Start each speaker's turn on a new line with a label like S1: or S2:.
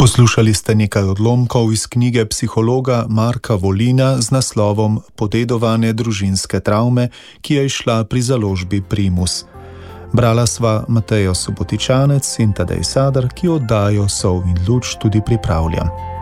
S1: Poslušali ste nekaj odlomkov iz knjige psihologa Marka Volina z naslovom Podedovane družinske travme, ki je izšla pri založbi Primus. Brala sva Matejo Subotičanec in Tadej Sadar, ki oddajo Sol in luč tudi pripravlja.